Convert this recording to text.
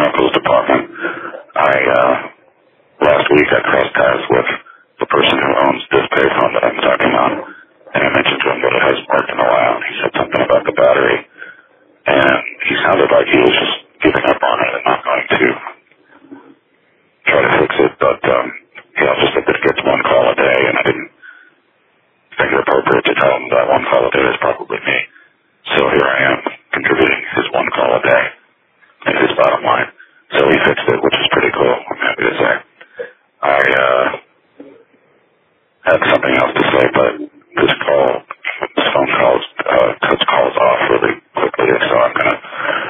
Chronicles department. Last week I crossed paths with the person who owns this payphone that I'm talking on, and I mentioned to him that it hasn't worked in a while, and he said something about the battery, and he sounded like he was just giving up on it and not going to try to fix it, but just said that it gets one call a day, and I didn't think it appropriate to tell him that one call a day is probably me. So here I am, contributing his one call a day in his bottom line. So he fixed it, which is pretty cool, I'm happy to say. I had something else